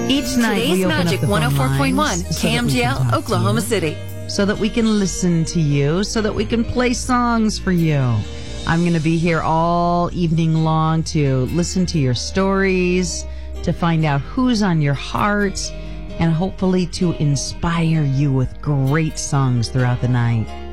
Each night Today's we open Magic up the phone 104.1, lines so that we can talk KMGL, to Oklahoma you, City. so that we can listen to you, so that we can play songs for you. I'm going to be here all evening long to listen to your stories, to find out who's on your heart, and hopefully to inspire you with great songs throughout the night.